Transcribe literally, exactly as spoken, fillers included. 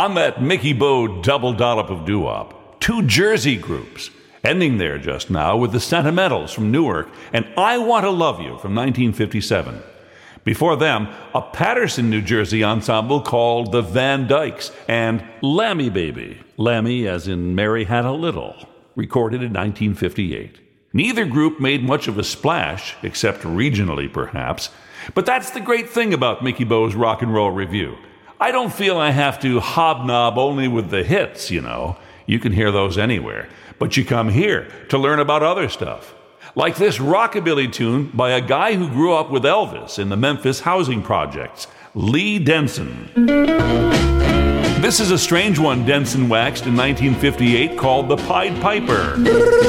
On that Mickey Bo double dollop of doo-wop, two Jersey groups, ending there just now with the Sentimentals from Newark and I Want to Love You from nineteen fifty-seven. Before them, a Paterson, New Jersey ensemble called the Van Dykes and Lammy Baby, Lammy as in Mary Had a Little, recorded in nineteen fifty-eight. Neither group made much of a splash, except regionally perhaps, but that's the great thing about Mickey Bo's Rock and Roll Review. I don't feel I have to hobnob only with the hits, you know. You can hear those anywhere. But you come here to learn about other stuff. Like this rockabilly tune by a guy who grew up with Elvis in the Memphis housing projects, Lee Denson. This is a strange one Denson waxed in nineteen fifty-eight called The Pied Piper.